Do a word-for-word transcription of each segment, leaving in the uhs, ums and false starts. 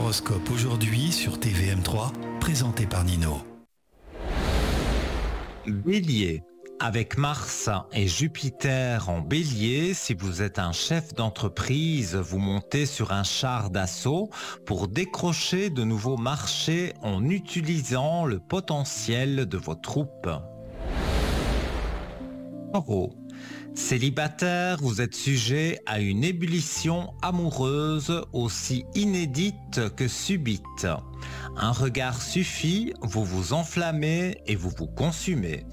L'horoscope aujourd'hui sur T V M trois, présenté par Nino. Bélier. Avec Mars et Jupiter en Bélier, si vous êtes un chef d'entreprise, vous montez sur un char d'assaut pour décrocher de nouveaux marchés en utilisant le potentiel de vos troupes. Taureau. Célibataire, vous êtes sujet à une ébullition amoureuse aussi inédite que subite. Un regard suffit, vous vous enflammez et vous vous consumez.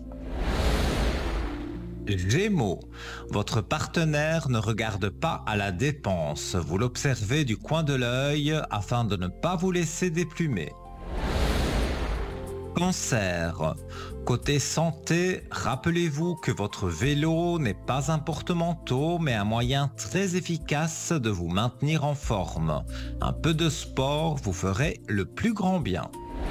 Gémeaux, votre partenaire ne regarde pas à la dépense, vous l'observez du coin de l'œil afin de ne pas vous laisser déplumer. Cancer, côté santé, rappelez-vous que votre vélo n'est pas un porte-manteau mais un moyen très efficace de vous maintenir en forme. Un peu de sport vous ferait le plus grand bien.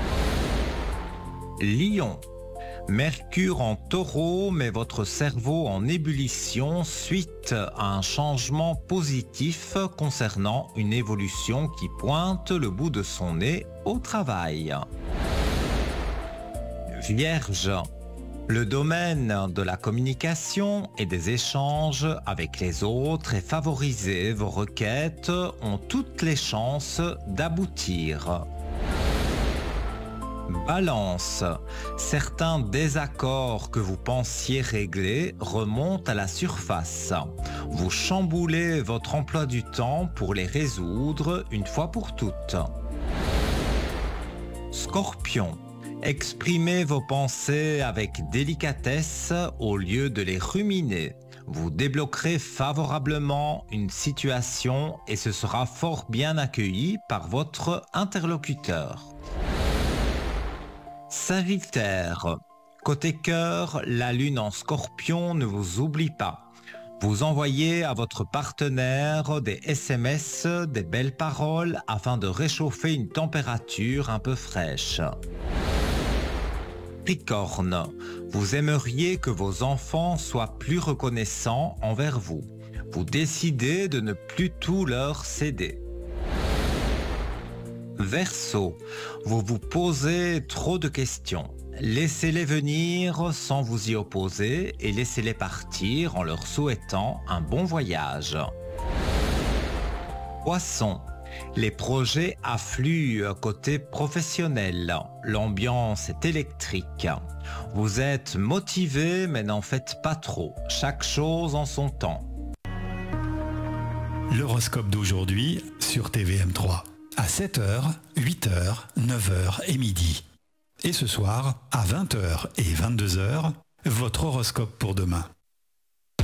Lion. Mercure en taureau met votre cerveau en ébullition suite à un changement positif concernant une évolution qui pointe le bout de son nez au travail. Vierge. Le domaine de la communication et des échanges avec les autres est favorisé. Vos requêtes ont toutes les chances d'aboutir. Balance. Certains désaccords que vous pensiez régler remontent à la surface. Vous chamboulez votre emploi du temps pour les résoudre une fois pour toutes. Scorpion. Exprimez vos pensées avec délicatesse au lieu de les ruminer. Vous débloquerez favorablement une situation et ce sera fort bien accueilli par votre interlocuteur. Sagittaire. Côté cœur, la lune en Scorpion ne vous oublie pas. Vous envoyez à votre partenaire des S M S, des belles paroles afin de réchauffer une température un peu fraîche. Capricorne, vous aimeriez que vos enfants soient plus reconnaissants envers vous. Vous décidez de ne plus tout leur céder. Verseau, vous vous posez trop de questions. Laissez-les venir sans vous y opposer et laissez-les partir en leur souhaitant un bon voyage. Poisson, les projets affluent côté professionnel. L'ambiance est électrique. Vous êtes motivé mais n'en faites pas trop. Chaque chose en son temps. L'horoscope d'aujourd'hui sur T V M trois. À sept heures, huit heures, neuf heures et midi. Et ce soir, à vingt heures et vingt-deux heures, votre horoscope pour demain.